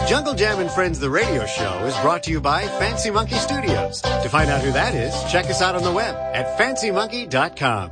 Jungle Jam and Friends, the radio show, is brought to you by Fancy Monkey Studios. To find out who that is, check us out on the web at fancymonkey.com.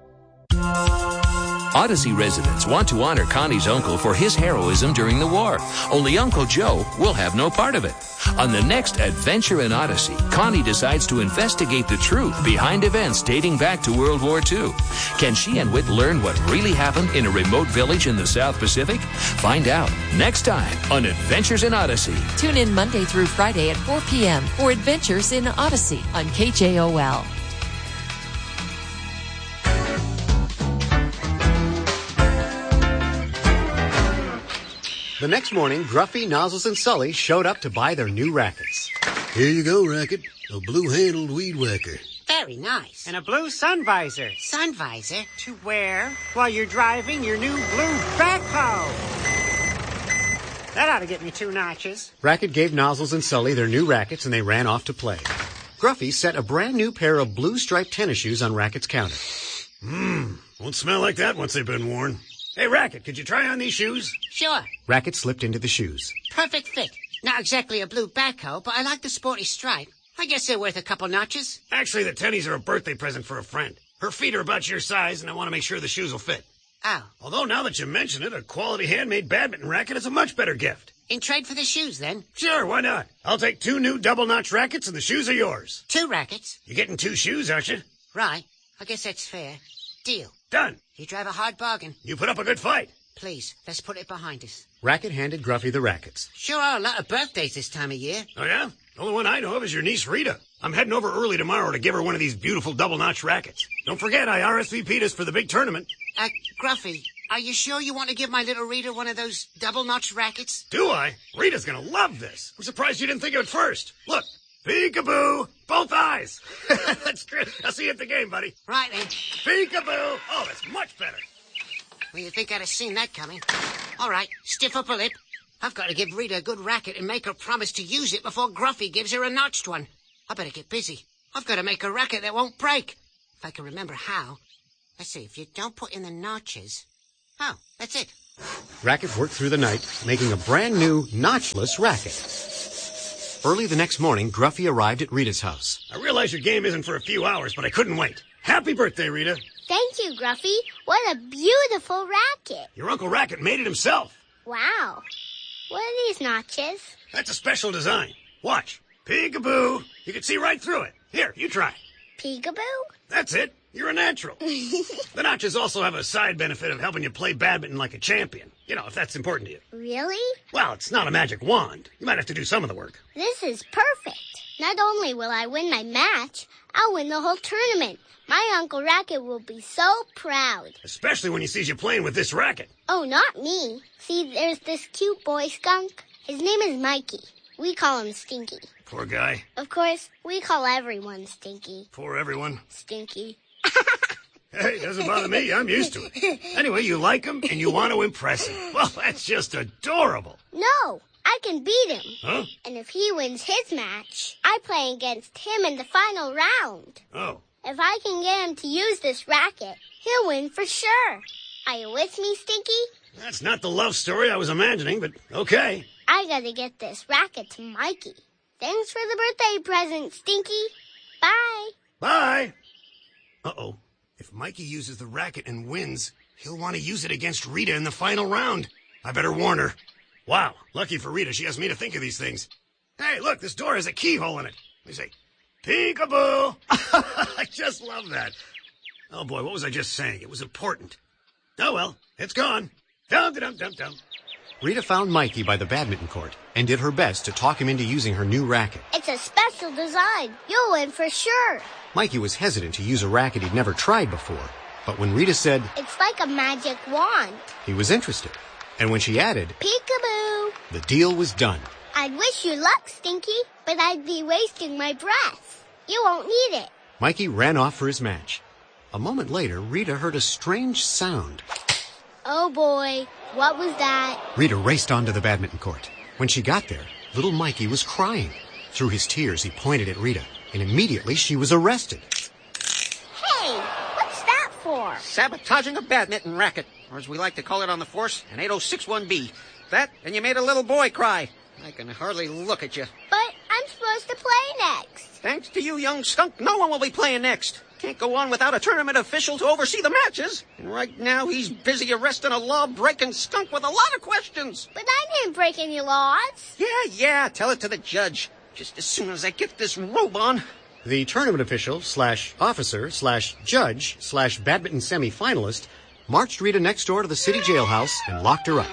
Odyssey residents want to honor Connie's uncle for his heroism during the war. Only Uncle Joe will have no part of it. On the next Adventure in Odyssey, Connie decides to investigate the truth behind events dating back to World War II. Can she and Whit learn what really happened in a remote village in the South Pacific? Find out next time on Adventures in Odyssey. Tune in Monday through Friday at 4 p.m. for Adventures in Odyssey on KJOL. The next morning, Gruffy, Nozzles, and Sully showed up to buy their new rackets. Here you go, Racket. A blue-handled weed whacker. Very nice. And a blue sun visor. Sun visor? To wear while you're driving your new blue backhoe. That ought to get me 2 notches. Racket gave Nozzles and Sully their new rackets, and they ran off to play. Gruffy set a brand new pair of blue striped tennis shoes on Racket's counter. Won't smell like that once they've been worn. Hey, Racket, could you try on these shoes? Sure. Racket slipped into the shoes. Perfect fit. Not exactly a blue backhoe, but I like the sporty stripe. I guess they're worth a couple notches. Actually, the tennies are a birthday present for a friend. Her feet are about your size, and I want to make sure the shoes will fit. Oh. Although, now that you mention it, a quality handmade badminton racket is a much better gift. In trade for the shoes, then? Sure, why not? I'll take 2 new double-notch rackets, and the shoes are yours. 2 rackets? You're getting 2 shoes, aren't you? Right. I guess that's fair. Deal. Done. You drive a hard bargain. You put up a good fight. Please, let's put it behind us. Racket handed Gruffy the rackets. Sure are a lot of birthdays this time of year. Oh, yeah? The only one I know of is your niece, Rita. I'm heading over early tomorrow to give her one of these beautiful double-notch rackets. Don't forget, I RSVP'd us for the big tournament. Gruffy, are you sure you want to give my little Rita one of those double-notch rackets? Do I? Rita's gonna love this. I'm surprised you didn't think of it first. Look, peekaboo, both eyes. That's great. I'll see you at the game, buddy. Right, then. Peekaboo. Oh, that's much better. Well, you'd think I'd have seen that coming. All right, stiff upper lip. I've got to give Rita a good racket and make her promise to use it before Gruffy gives her a notched one. I better get busy. I've got to make a racket that won't break. If I can remember how. Let's see, if you don't put in the notches... Oh, that's it. Racket worked through the night, making a brand new, notchless racket. Early the next morning, Gruffy arrived at Rita's house. I realize your game isn't for a few hours, but I couldn't wait. Happy birthday, Rita. Thank you, Gruffy. What a beautiful racket. Your Uncle Racket made it himself. Wow. What are these notches? That's a special design. Watch. Peekaboo. You can see right through it. Here, you try. Peekaboo? That's it. You're a natural. The notches also have a side benefit of helping you play badminton like a champion. You know, if that's important to you. Really? Well, it's not a magic wand. You might have to do some of the work. This is perfect. Not only will I win my match, I'll win the whole tournament. My Uncle Racket will be so proud. Especially when he sees you playing with this racket. Oh, not me. See, there's this cute boy skunk. His name is Mikey. We call him Stinky. Poor guy. Of course, we call everyone Stinky. Poor everyone. Stinky. Hey, doesn't bother me. I'm used to it. Anyway, you like him and you want to impress him. Well, that's just adorable. No, I can beat him. Huh? And if he wins his match, I play against him in the final round. Oh. If I can get him to use this racket, he'll win for sure. Are you with me, Stinky? That's not the love story I was imagining, but okay. I gotta get this racket to Mikey. Thanks for the birthday present, Stinky. Bye. Bye. Uh-oh. If Mikey uses the racket and wins, he'll want to use it against Rita in the final round. I better warn her. Wow, lucky for Rita, she has me to think of these things. Hey, look, this door has a keyhole in it. Let me see. Peekaboo! I just love that. Oh, boy, what was I just saying? It was important. Oh, well, it's gone. Dum-dum-dum-dum-dum. Rita found Mikey by the badminton court and did her best to talk him into using her new racket. It's a special design. You'll win for sure. Mikey was hesitant to use a racket he'd never tried before, but when Rita said, "It's like a magic wand," he was interested. And when she added, "Peekaboo," the deal was done. I'd wish you luck, Stinky, but I'd be wasting my breath. You won't need it. Mikey ran off for his match. A moment later, Rita heard a strange sound. Oh, boy. What was that? Rita raced onto the badminton court. When she got there, little Mikey was crying. Through his tears, he pointed at Rita, and immediately she was arrested. Hey, what's that for? Sabotaging a badminton racket, or as we like to call it on the force, an 8061B. That, and you made a little boy cry. I can hardly look at you. But I'm supposed to play next. Thanks to you, young skunk, no one will be playing next. Can't go on without a tournament official to oversee the matches. And right now, he's busy arresting a law-breaking skunk with a lot of questions. But I didn't break any laws. Yeah, tell it to the judge. Just as soon as I get this robe on. The tournament official / officer / judge / badminton semi-finalist marched Rita next door to the city jailhouse and locked her up.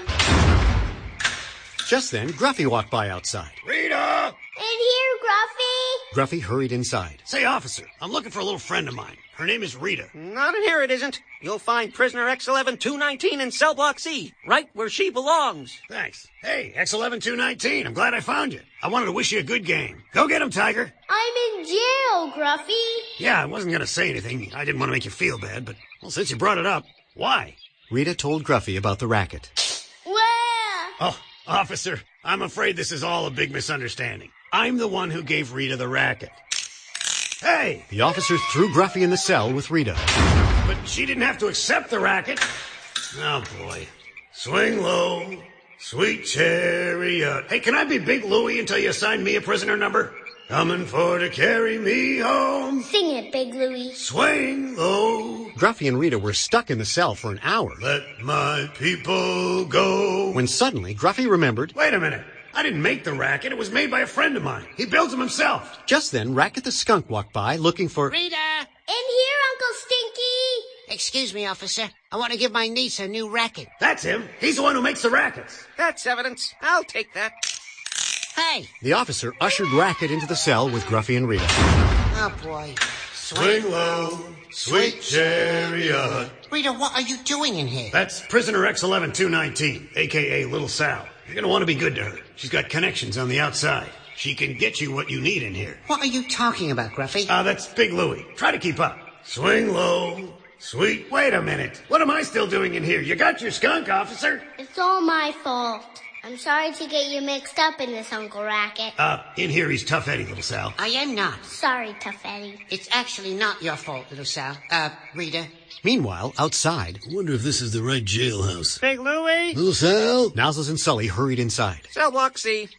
Just then, Gruffy walked by outside. Rita! In here, Gruffy. Gruffy hurried inside. Say, officer, I'm looking for a little friend of mine. Her name is Rita. Not in here, it isn't. You'll find prisoner X11-219 in cell block C, right where she belongs. Thanks. Hey, X11-219, I'm glad I found you. I wanted to wish you a good game. Go get him, Tiger. I'm in jail, Gruffy. Yeah, I wasn't going to say anything. I didn't want to make you feel bad, but, well, since you brought it up, why? Rita told Gruffy about the racket. Where? Oh, officer, I'm afraid this is all a big misunderstanding. I'm the one who gave Rita the racket. Hey! The officer threw Gruffy in the cell with Rita. But she didn't have to accept the racket. Oh, boy. Swing low, sweet chariot. Hey, can I be Big Louie until you assign me a prisoner number? Coming for to carry me home. Sing it, Big Louie. Swing low. Gruffy and Rita were stuck in the cell for an hour. Let my people go. When suddenly, Gruffy remembered. Wait a minute. I didn't make the racket. It was made by a friend of mine. He built them himself. Just then, Racket the skunk walked by looking for... Rita! In here, Uncle Stinky. Excuse me, officer. I want to give my niece a new racket. That's him. He's the one who makes the rackets. That's evidence. I'll take that. Hey! The officer ushered Racket into the cell with Gruffy and Rita. Oh, boy. Swing low, sweet chariot. Rita, what are you doing in here? That's prisoner X11-219, a.k.a. Little Sal. You're going to want to be good to her. She's got connections on the outside. She can get you what you need in here. What are you talking about, Gruffy? That's Big Louie. Try to keep up. Swing low, sweet... Wait a minute. What am I still doing in here? You got your skunk, officer? It's all my fault. I'm sorry to get you mixed up in this, Uncle Racket. In here he's Tough Eddie, Little Sal. I am not. Sorry, Tough Eddie. It's actually not your fault, little Sal. Rita. Meanwhile, outside... I wonder if this is the right jailhouse. Big Louie. Little Sal? Nozzles and Sully hurried inside. Cell block C.